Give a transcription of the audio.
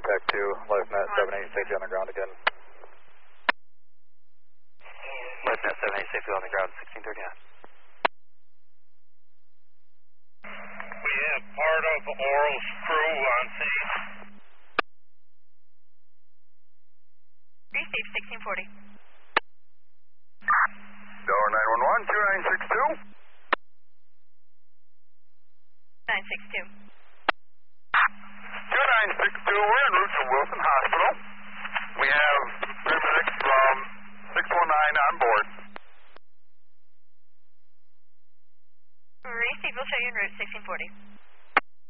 contact 2, LifeNet 786 on the ground again. LifeNet 786 on the ground, 1639. We have part of Oral's crew on scene. Receive 1640. Tower 911, 2962. 962. 2962, we're en route to Wilson Hospital. We have paramedics from 619 on board. Receive, we'll show you en route 1640.